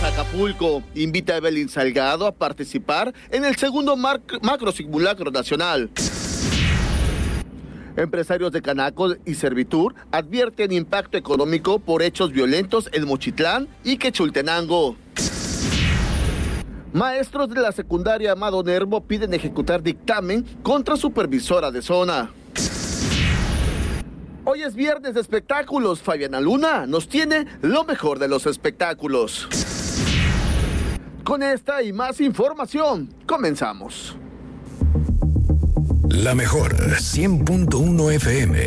Acapulco invita a Evelyn Salgado a participar en el segundo macro simulacro nacional. Empresarios de Canacol y Servitur advierten impacto económico por hechos violentos en Mochitlán y Quechultenango. Maestros de la secundaria Amado Nervo piden ejecutar dictamen contra supervisora de zona. Hoy es viernes de espectáculos. Fabiana Luna nos tiene lo mejor de los espectáculos. Con esta y más información, comenzamos. La mejor 100.1 FM.